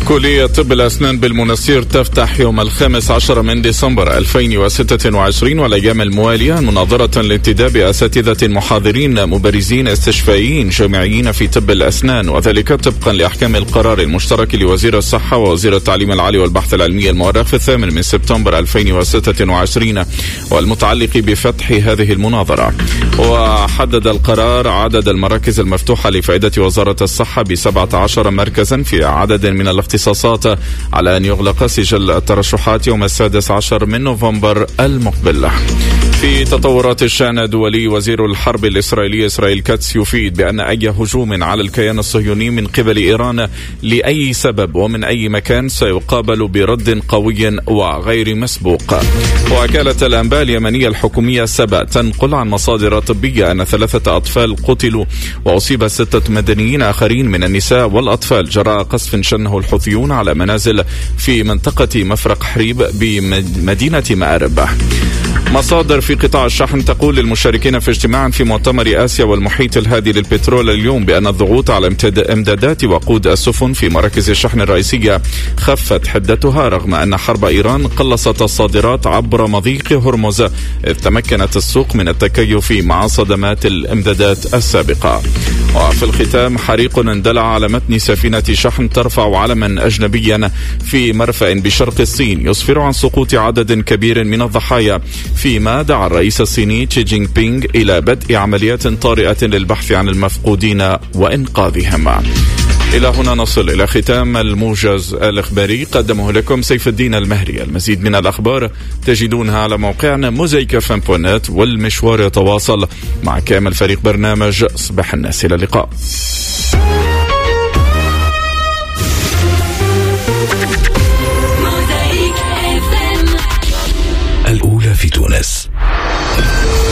كلية طب الأسنان بالمنستير تفتح يوم 15 من ديسمبر 2026 والأيام الموالية مناظرة لانتداب أساتذة محاضرين مبرزين استشفائيين جامعيين في طب الأسنان، وذلك طبقا لأحكام القرار المشترك لوزير الصحة ووزير التعليم العالي والبحث العلمي المؤرخ في 8 من سبتمبر 2026 والمتعلق بفتح هذه المناظرة. وحدد القرار عدد المراكز المفتوحة لفائدة وزارة الصحة ب17 مركزا في عدد من الاختصاصات على أن يغلق سجل الترشحات يوم 16 من نوفمبر المقبل. في تطورات الشأن الدولي، وزير الحرب الإسرائيلي إسرائيل كاتس يفيد بأن أي هجوم على الكيان الصهيوني من قبل إيران لأي سبب ومن أي مكان سيقابل برد قوي وغير مسبوق. وكالة الأنباء اليمنية الحكومية سبأ تنقل عن مصادر طبية أن 3 أطفال قتلوا وأصيب 6 مدنيين آخرين من النساء والأطفال جراء قصف شنه الحوثيون على منازل في منطقة مفرق حريب بمدينة مآرب. مصادر في قطاع الشحن تقول للمشاركين في اجتماع في مؤتمر آسيا والمحيط الهادي للبترول اليوم بأن الضغوط على امدادات وقود السفن في مراكز الشحن الرئيسية خفت حدتها، رغم أن حرب إيران قلصت الصادرات عبر مضيق هرمز، إذ تمكنت السوق من التكيف مع صدمات الامدادات السابقة. وفي الختام، حريق اندلع على متن سفينة شحن ترفع علما أجنبيا في مرفأ بشرق الصين، يسفر عن سقوط عدد كبير من الضحايا، فيما دعا الرئيس الصيني شي جين بينغ إلى بدء عمليات طارئة للبحث عن المفقودين وإنقاذهم. إلى هنا نصل إلى ختام الموجز الإخباري، قدمه لكم سيف الدين المهري. المزيد من الأخبار تجدونها على موقعنا mozaikfm.net، والمشوار يتواصل مع كامل فريق برنامج صباح الناس. إلى اللقاء. الأولى في تونس.